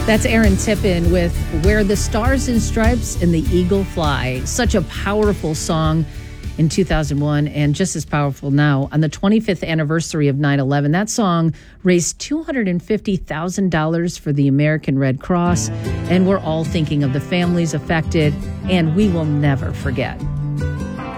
That's Aaron Tippin with Where the Stars and Stripes and the Eagle Fly. Such a powerful song in 2001 and just as powerful now. On the 25th anniversary of 9/11, that song raised $250,000 for the American Red Cross. And we're all thinking of the families affected, and we will never forget.